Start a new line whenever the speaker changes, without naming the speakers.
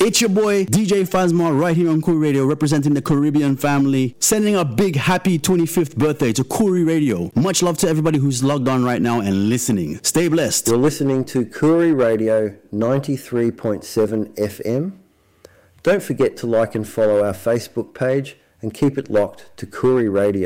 It's your boy, DJ Fazma, right here on Koori Radio, representing the Caribbean family, sending a big happy 25th birthday to Koori Radio. Much love to everybody who's logged on right now and listening. Stay blessed.
You're listening to Koori Radio 93.7 FM. Don't forget to like and follow our Facebook page and keep it locked to Koori Radio.